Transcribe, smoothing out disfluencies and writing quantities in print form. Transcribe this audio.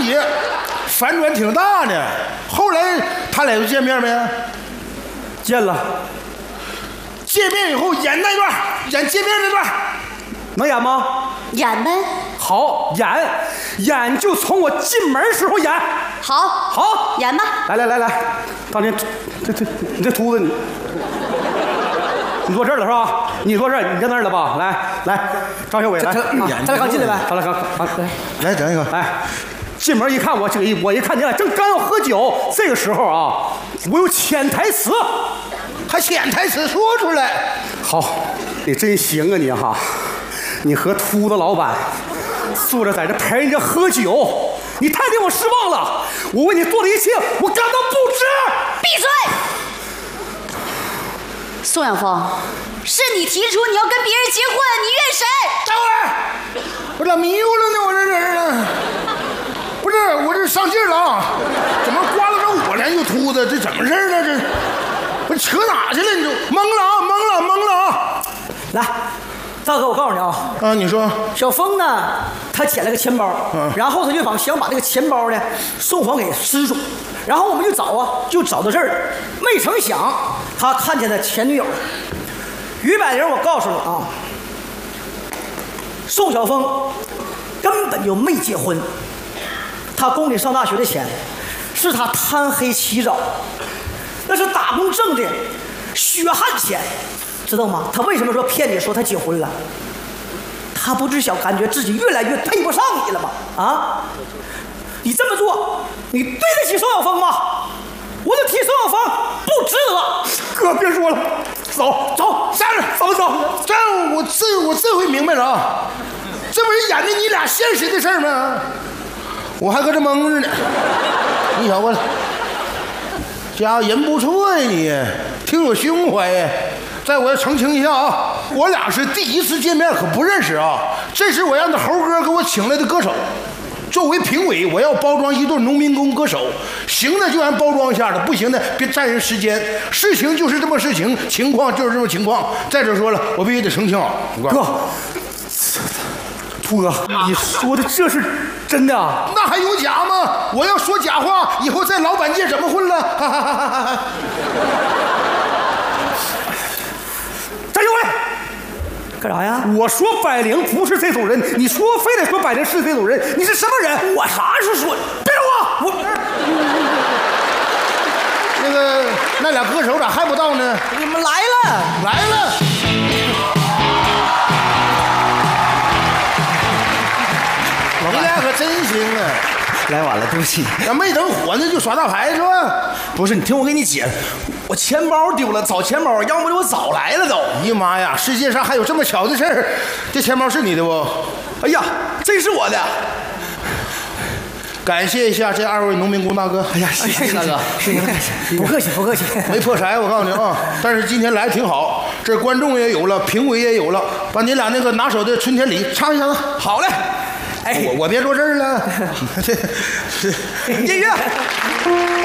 姐反转挺大呢。后来他俩就见面没？ 见了。 见面以后演那段，演见面那段， 能演吗？ 演呗。 好，演就从我进门时候演。 好，演吧。 来，当年你这秃子你坐这儿了是吧？你坐这儿，你在那儿了吧？来，张小伟来， 咱俩刚进来呗。 好了， 来整一个。 来，进门一看，我一看你俩正刚要喝酒，这个时候啊，我有潜台词， 还潜台词说出来。 好，你真行啊你哈！你和秃子老板坐着在这陪人家喝酒，你太令我失望了。我为你做的一切，我感到不值。 闭嘴！宋晓峰，是你提出你要跟别人结婚，你怨谁？ 等会儿，我咋迷糊了呢？我这是，不是我这上劲儿了啊？怎么刮了着我了？又秃子，这怎么事呢？这我扯哪去了？你就懵了啊！ 来，大哥，我告诉你啊， 你说小峰呢，他捡了个钱包，然后他就想把这个钱包呢送还给失主，然后我们就找到这儿，没成想他看见他前女友于百灵。我告诉你啊，宋晓峰根本就没结婚，他供你上大学的钱是他贪黑起早，那是打工挣的血汗钱，知道吗？他为什么说骗你说他结婚了？他不是感觉自己越来越配不上你了吗？啊！你这么做，你对得起宋晓峰吗？我就替宋晓峰不值得。 哥，别说了，走，下来，走。这样我这回明白了啊，这不是演的你俩现实的事儿吗？我还搁这蒙着呢。你瞧过来，家伙人不错呀，你挺有胸怀呀。在我要澄清一下啊，我俩是第一次见面，可不认识啊。这是我让那猴哥给我请来的歌手，作为评委，我要包装一对农民工歌手，行的就按包装一下的，不行的别占人时间。事情就是这么事情，情况就是这么情况。再者说了，我必须得澄清啊， 哥，秃哥，你说的这是真的啊？ 那还有假吗？我要说假话，以后在老板界怎么混了？哈哈哈哈！ 站住！ 干啥呀？ 我说百灵不是这种人，你说非得说百灵是这种人，你是什么人？ 我啥时候说？ 别动我！ 那俩歌手咋还不到呢？ 你们来了。 你俩可真行啊！ 来晚了，对不起。 咱没等火呢就耍大牌是吧？ 不是，你听我给你解释，我钱包丢了，找钱包，要不我早来了都。 哎呀妈呀，世界上还有这么巧的事儿！这钱包是你的不？ 哎呀，真是我的。 感谢一下这二位农民工大哥。 哎呀，谢谢大哥， 谢谢，不客气。 没破财，我告诉你啊。但是今天来挺好，这观众也有了，评委也有了，把你俩那个拿手的春天里唱一唱。 好嘞。 我别坐这儿了。 音乐。